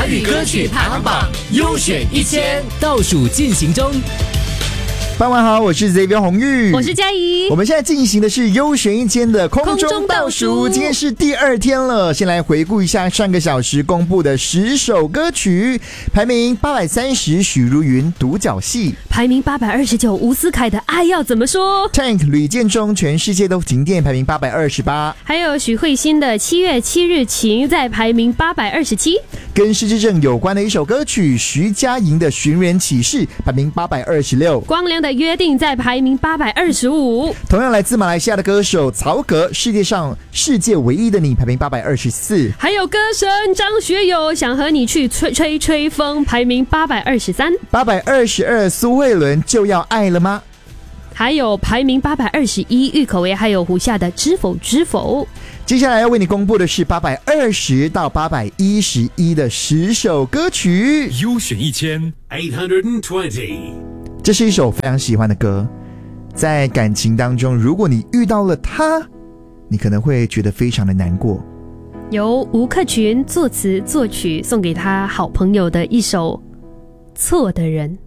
华语歌曲排行榜优选1000倒数进行中。 傍晚好，我是 Xavier 洪玉， 我是嘉怡。 我们现在进行的是优选1000的空中倒数，今天是第2天了。先来回顾一下上个小时公布的10首歌曲，排名830许茹芸独角戏， 排名829吴思凯的爱要怎么说， Tank 吕建中全世界都停电排名828， 还有许慧欣的7月7日晴在排名827， 跟失智症有关的一首歌曲徐佳莹的寻人启事排名826， 光良的约定在排名825， 同样来自马来西亚的歌手曹格世界唯一的你排名824， 还有歌神张学友想和你去吹吹风排名823，822 苏慧伦就要爱了吗， 还有排名821郁可唯还有胡夏的知否知否。 接下来要为你公布的是820到811的10首歌曲， 优选1820。 这是一首非常喜欢的歌，在感情当中，如果你遇到了他，你可能会觉得非常的难过。 由吴克群作词作曲，送给他好朋友的一首《错的人》。